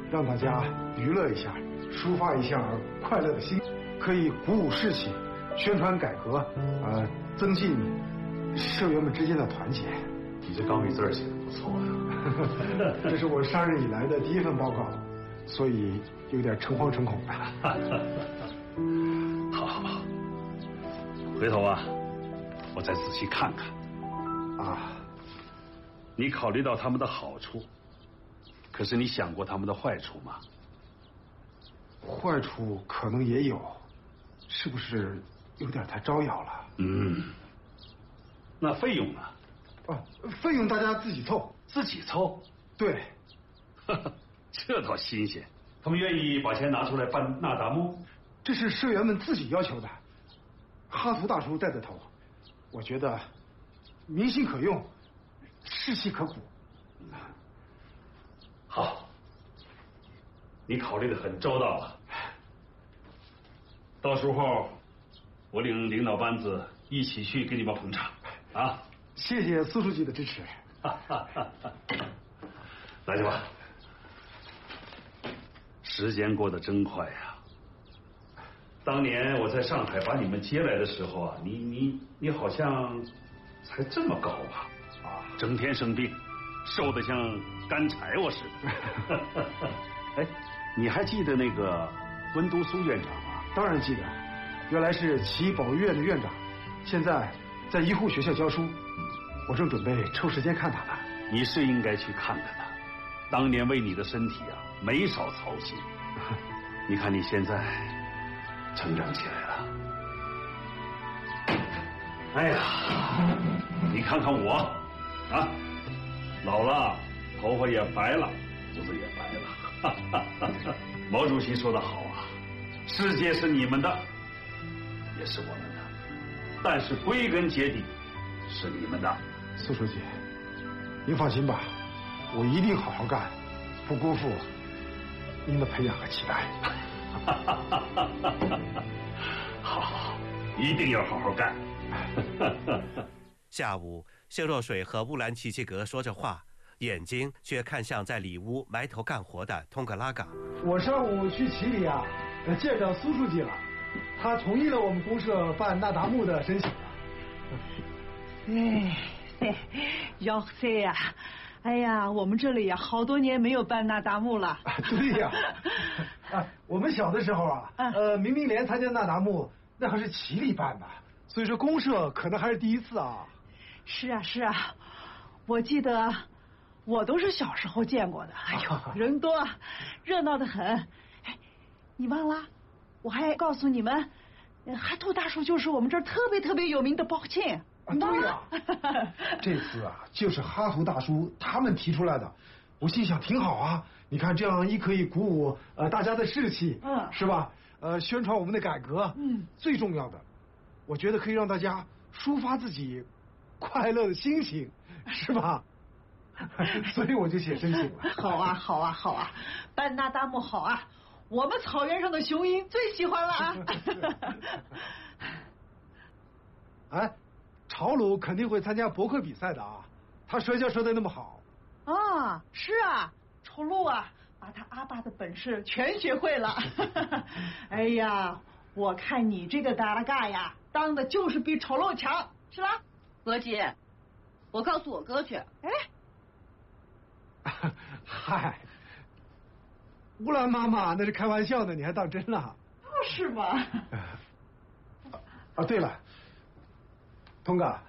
让大家娱乐一下，抒发一下快乐的心，可以鼓舞士气，宣传改革，增进社员们之间的团结。 你这钢笔字写的不错呀。 这是我上任以来的第一份报告，所以有点诚惶诚恐的。 好，回头啊，我再仔细看看。 啊， 你考虑到他们的好处，可是你想过他们的坏处吗？ 坏处可能也有，是不是有点太招摇了？ 那费用呢？ 费用大家自己凑。 自己凑？ 对。 这倒新鲜。他们愿意把钱拿出来办那达慕？ 这是社员们自己要求的。哈图大叔带的头，我觉得民心可用，士气可鼓。 好，你考虑的很周到啊。到时候我领领导班子一起去给你们捧场啊！ 谢谢苏书记的支持。 来去吧，时间过得真快呀。当年我在上海把你们接来的时候啊，你好像才这么高吧？整天生病，瘦得像干柴火似的。哎，你还记得那个温都苏院长吗？ 当然记得，原来是启保育院的院长，现在在医护学校教书。我正准备抽时间看他呢。 你是应该去看看他，当年为你的身体啊没少操心。你看你现在成长起来了。哎呀，你看看我啊，老了，头发也白了，胡子也白了。毛主席说得好啊，世界是你们的，也是我们的，但是归根结底是你们的。 苏书记，您放心吧，我一定好好干，不辜负您的培养和期待。 好，一定要好好干。 下午，谢若水和乌兰齐齐格说着话，眼睛却看向在里屋埋头干活的通格拉嘎。 我上午去齐里啊，见着苏书记了，他同意了我们公社办那达慕的申请了。 要塞呀！哎呀，我们这里呀，好多年没有办那达慕了。 对呀，我们小的时候啊，明明连参加那达慕那还是齐里办的，所以说公社可能还是第一次啊。 是啊，我记得我都是小时候见过的。哎呦，人多，热闹得很。哎，你忘了？我还告诉你们，哈图大叔就是我们这儿特别有名的包庆。 对呀，这次啊，就是哈图大叔他们提出来的，我心想挺好啊。你看这样一可以鼓舞大家的士气，是吧？宣传我们的改革，最重要的，我觉得可以让大家抒发自己快乐的心情，是吧？所以我就写申请了。 好啊，办那达慕好啊，我们草原上的雄鹰最喜欢了啊。 哎。朝鲁肯定会参加博客比赛的啊，他摔跤摔得那么好。 啊，是啊，丑陋啊，把他阿爸的本事全学会了。哎呀，我看你这个达拉嘎呀，当的就是比丑陋强，是吧？ 何姐，我告诉我哥去。 哎， 嗨，乌兰妈妈那是开玩笑的，你还当真了？ 是吗？ 对了。通哥，